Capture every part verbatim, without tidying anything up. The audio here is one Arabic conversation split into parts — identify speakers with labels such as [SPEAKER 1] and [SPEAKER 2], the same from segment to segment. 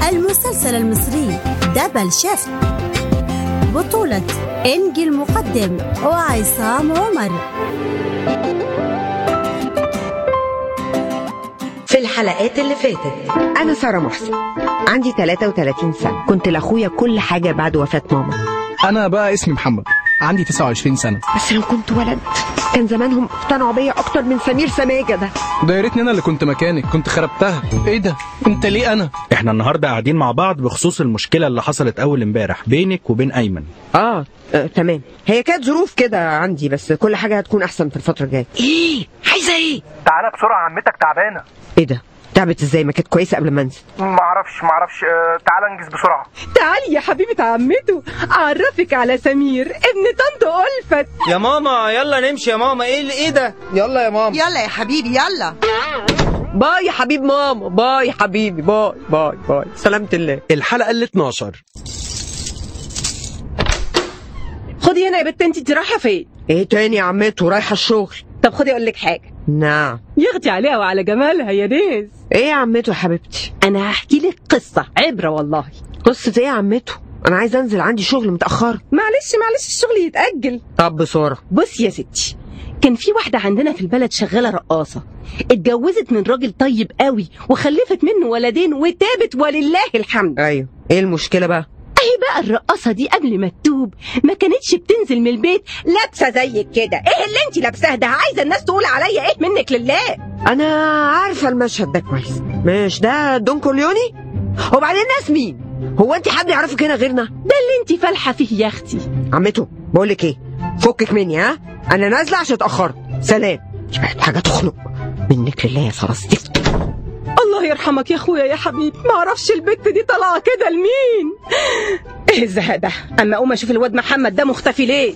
[SPEAKER 1] المسلسل المصري دبل شيفت، بطولة إنجي المقدم وعصام عمر.
[SPEAKER 2] في الحلقات اللي فاتت،
[SPEAKER 3] أنا سارة محسن، عندي ثلاثة وثلاثين سنة، كنت لأخويا كل حاجة بعد وفاة ماما.
[SPEAKER 4] أنا بقى اسمي محمد، عندي تسعة وعشرين سنة.
[SPEAKER 3] بس لو كنت ولد كان زمانهم اقتنعوا بيا أكتر من سمير سماجة ده.
[SPEAKER 4] ده يا ريتني أنا اللي كنت مكانك، كنت خربتها. إيه ده؟ أنت ليه أنا؟
[SPEAKER 5] إحنا النهاردة قاعدين مع بعض بخصوص المشكلة اللي حصلت أول امبارح بينك وبين أيمن.
[SPEAKER 3] آه, آه تمام، هي كانت ظروف كده عندي، بس كل حاجة هتكون أحسن في الفترة الجاية. إيه؟ عايزة إيه؟
[SPEAKER 6] تعالى بسرعة، عمتك تعبانة.
[SPEAKER 3] إيه ده؟ تعبت إزاي؟ ما كانت كويسة قبل ما أنزل.
[SPEAKER 6] معرفش معرفش آه تعالى انجز بسرعة.
[SPEAKER 7] تعالي يا حبيبة عمته، أعرفك على سمير ابن طنط ألفت.
[SPEAKER 8] يا ماما يلا نمشي يا ماما. ايه ايه ده؟ يلا يا ماما.
[SPEAKER 2] يلا يا حبيبي يلا.
[SPEAKER 3] باي يا حبيب ماما، باي يا حبيبي، باي باي باي، سلامة الله.
[SPEAKER 9] الحلقة اللي اتناشر.
[SPEAKER 7] خدي هنا يا بنت، انت رايحة فين؟
[SPEAKER 3] ايه تاني يا عمته؟ رايحة الشغل.
[SPEAKER 7] طب خدي اقول لك حاجة.
[SPEAKER 3] نعم.
[SPEAKER 7] يغطي عليها وعلى جمالها يا ناس.
[SPEAKER 3] ايه يا عمته يا حبيبتي؟
[SPEAKER 7] انا هحكي لك قصة عبرة والله.
[SPEAKER 3] قصة ايه يا عمته؟ انا عايزة انزل، عندي شغل متأخر.
[SPEAKER 7] معلش معلش الشغل يتأجل.
[SPEAKER 3] طب بسرعة.
[SPEAKER 7] بص يا ستي، كان في واحدة عندنا في البلد شغالة رقاصة، اتجوزت من راجل طيب قوي وخلفت منه ولدين وتابت ولله الحمد.
[SPEAKER 3] ايوه، ايه المشكلة بقى؟
[SPEAKER 7] اهي بقى الرقاصة دي قبل ما تتوب ما كانتش بتنزل من البيت لابسة زيك كده. ايه اللي انت لابساه ده؟ عايزة الناس تقول عليا ايه منك لله؟
[SPEAKER 3] انا عارفة المشهد ده كويس. مش ده دون كورليوني؟ وبعدين ناس مين؟ هو انت حد يعرفك هنا غيرنا؟
[SPEAKER 7] ده اللي انت فالحة فيه يا اختي.
[SPEAKER 3] عمته بقولك ايه، فكك مني، ها انا نازلة عشان اتأخرت. سلام. بقت حاجة تخنق منك لله يا سارة استفتي.
[SPEAKER 7] الله يرحمك يا اخويا يا حبيبي، ما اعرفش البت دي طالعه كده لمين. ايه الزهق ده؟ اما اقوم اشوف الواد محمد ده مختفي ليه.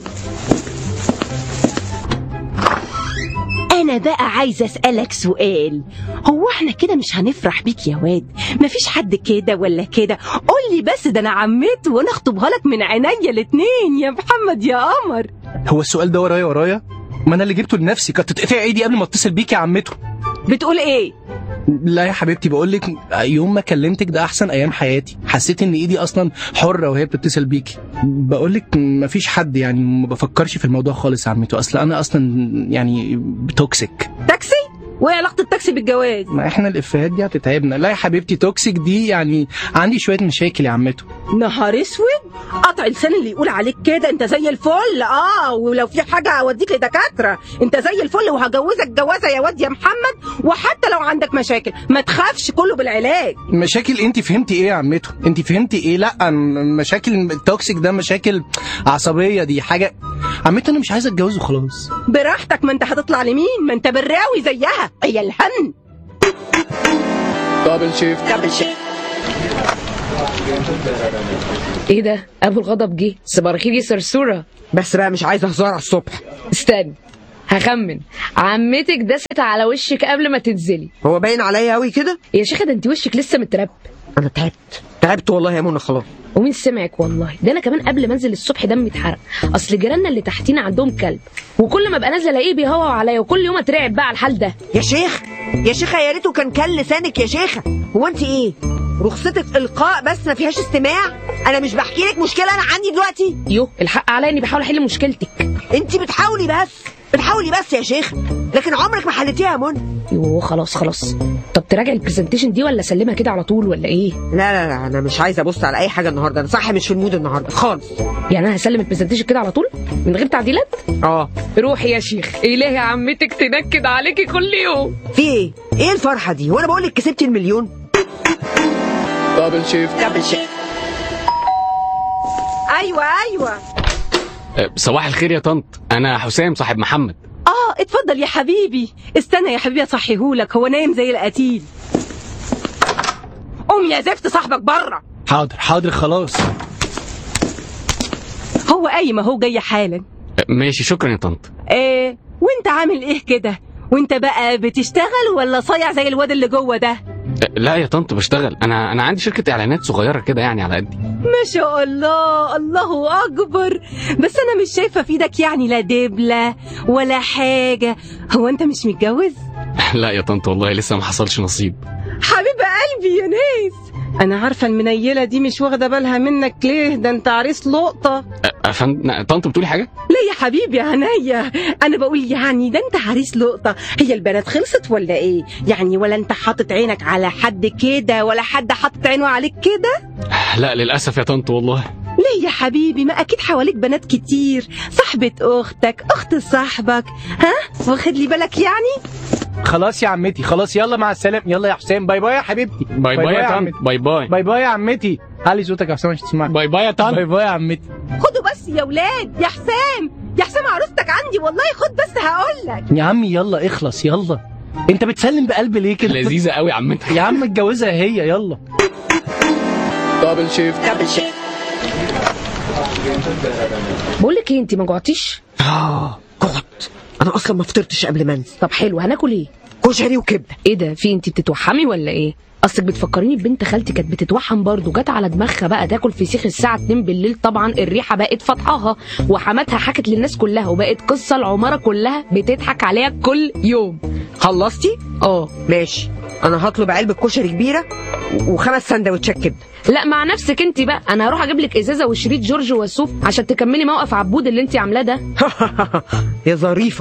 [SPEAKER 7] انا بقى عايزه اسالك سؤال، هو احنا كده مش هنفرح بيك يا واد؟ مفيش حد كده ولا كده؟ قول لي بس، ده انا عمته وانا اخطبها لك من عينيا الاتنين يا محمد يا قمر.
[SPEAKER 4] هو السؤال ده ورايا ورايا؟ ما انا اللي جبته لنفسي، كانت تتقطع ايدي قبل ما اتصل بيك يا عمته.
[SPEAKER 7] بتقول ايه؟
[SPEAKER 4] لا يا حبيبتي، بقولك يوم ما كلمتك ده احسن ايام حياتي، حسيت ان ايدي اصلا حرة وهي بتتصل بيكي. بقولك مفيش حد، يعني ما بفكرش في الموضوع خالص يا عمته، اصل انا اصلا يعني توكسيك.
[SPEAKER 7] تاكسي؟ وايه علاقة التاكسي بالجواز؟
[SPEAKER 4] ما احنا الافيهات دي هتتعبنا. لا يا حبيبتي، توكسيك دي يعني عندي شوية مشاكل يا عمته.
[SPEAKER 7] نهار اسود، قطع لسان اللي يقول عليك كده. انت زي الفل، اه ولو في حاجة اوديك لدكاترة. انت زي الفل وهجوزك جوازة يا واد يا محمد، وحتى لو عندك مشاكل ما تخافش، كله بالعلاج.
[SPEAKER 4] مشاكل؟ انت فهمتي ايه يا عمته؟ انت فهمتي ايه؟ لا مشاكل التوكسيك ده مشاكل عصبية، دي حاجة عمته انا مش عايزة اتجوزه خلاص.
[SPEAKER 7] براحتك، ما انت هتطلع لمين؟ ما انت براوي زيها هي الهن.
[SPEAKER 4] دبل شيفت
[SPEAKER 3] دبل شيفت.
[SPEAKER 10] ايه ده؟ ابو الغضب جه. صباح الخير يا سرسوره.
[SPEAKER 3] بس بقى مش عايزه هزار على الصبح.
[SPEAKER 10] استنى هخمن. عمتك دست على وشك قبل ما تنزلي.
[SPEAKER 3] هو باين عليا قوي كده
[SPEAKER 10] يا شيخه؟ ده انت وشك لسه مترب.
[SPEAKER 3] انا تعبت تعبت والله يا منى خلاص.
[SPEAKER 10] ومين سمعك والله؟ ده انا كمان قبل ما انزل الصبح دمي اتحرق. اصل جيراننا اللي تحتينا عندهم كلب، وكل ما ابقى نازله الاقيه بيهوى عليا، وكل يوم اترعب بقى على الحال ده.
[SPEAKER 3] يا شيخ يا شيخه، يا ريته كان كل لسانك يا شيخه. هو انت ايه رخصتك القاء بس ما فيهاش استماع؟ انا مش بحكي لك مشكله انا عندي دلوقتي.
[SPEAKER 10] يو الحق عليا اني بحاول احل مشكلتك.
[SPEAKER 3] انت بتحاولي بس بتحاولي بس يا شيخ، لكن عمرك ما حلتيها يا منى.
[SPEAKER 10] يوه خلاص خلاص. طب تراجع البرزنتيشن دي ولا اسلمها كده على طول ولا ايه؟
[SPEAKER 3] لا لا لا، انا مش عايزه ابص على اي حاجه النهارده، انا صح مش في المود النهارده خالص.
[SPEAKER 10] يعني انا هسلم البرزنتيشن كده على طول من غير تعديلات؟
[SPEAKER 3] اه.
[SPEAKER 10] روحي يا شيخ، الهي عمتك تنكد عليكي كل يوم.
[SPEAKER 3] في ايه؟ ايه الفرحه دي؟ وانا بقول لك كسبتي المليون.
[SPEAKER 4] دبل شيفت
[SPEAKER 3] دبل شيفت.
[SPEAKER 7] ايوه ايوه.
[SPEAKER 11] صباح الخير يا طنط، انا حسام صاحب محمد.
[SPEAKER 7] اه اتفضل يا حبيبي. استنى يا حبيبي اصحيهولك، هو نايم زي القتيل. قوم يا زفت، صاحبك بره.
[SPEAKER 4] حاضر حاضر خلاص.
[SPEAKER 7] هو قايم اهو جاي حالا.
[SPEAKER 11] ماشي شكرا يا طنط.
[SPEAKER 7] ايه وانت عامل ايه كده؟ وانت بقى بتشتغل ولا صايع زي الواد اللي جوه ده؟
[SPEAKER 11] لا يا طنط بشتغل، انا انا عندي شركه اعلانات صغيره كده يعني على قدي.
[SPEAKER 7] ما شاء الله، الله اكبر. بس انا مش شايفه في ايدك يعني لا دبله ولا حاجه. هو انت مش متجوز؟
[SPEAKER 11] لا يا طنط والله لسه ما حصلش نصيب.
[SPEAKER 7] حبيبه قلبي يا ناس، انا عارفه المنيله دي مش واخده بالها منك ليه، ده انت عريس لقطه.
[SPEAKER 11] افندم طنط بتقولي حاجه؟
[SPEAKER 7] لا يا حبيبي يا عينيا، انا بقول يعني ده انت عريس لقطه. هي البنات خلصت ولا ايه يعني؟ ولا انت حاطط عينك على حد كده ولا حد حاطط عينه عليك كده؟
[SPEAKER 11] لا للاسف يا طنط والله.
[SPEAKER 7] ليه يا حبيبي؟ ما اكيد حواليك بنات كتير، صاحبه اختك، اخت صاحبك، ها واخد لي بالك يعني؟
[SPEAKER 4] خلاص يا عمتي خلاص، يلا مع السلامه. يلا يا حسام، باي باي يا حبيبتي.
[SPEAKER 11] باي باي يا طنط. باي باي.
[SPEAKER 4] باي باي يا عمتي. علي صوتك يا حسام عشان تسمعني.
[SPEAKER 11] باي باي يا طنط.
[SPEAKER 4] باي باي يا عمتي.
[SPEAKER 7] خدوا بس يا ولاد. يا حسام يا حسام عروستك عندي والله، خد بس هقول لك.
[SPEAKER 4] يا عمي يلا اخلص يلا. انت بتسلم بقلب ليه كده؟
[SPEAKER 11] لذيذه قوي عمتك.
[SPEAKER 4] يا عم اتجوزها هي. يلا دبل شيفت.
[SPEAKER 3] دبل شيفت.
[SPEAKER 10] بقول لك ايه، انت ما جوعتيش؟
[SPEAKER 3] اه جعت، انا اصلا ما فطرتش قبل ما انزل.
[SPEAKER 10] طب حلو، هناكل ايه؟
[SPEAKER 3] كشري وكبده.
[SPEAKER 10] ايه ده، في انت بتتوحمي ولا ايه؟ اصلك بتفكريني ببنت خالتي كانت بتتوحم برضه، جت على دماغها بقى تاكل فسيخ الساعه اتنين بالليل، طبعا الريحه بقت فطحاها، وحماتها حكت للناس كلها، وبقت قصه العماره كلها بتضحك عليها كل يوم.
[SPEAKER 3] خلصتي؟
[SPEAKER 10] اه
[SPEAKER 3] ماشي، انا هطلب علبه كشري كبيره وخمس سندوتشات كبده.
[SPEAKER 10] لا مع نفسك انت بقى، انا هروح اجيب لك ازازه وشريط جورج وسوف عشان تكملي موقف عبود اللي انت عاملاه ده.
[SPEAKER 3] يا ظريفه.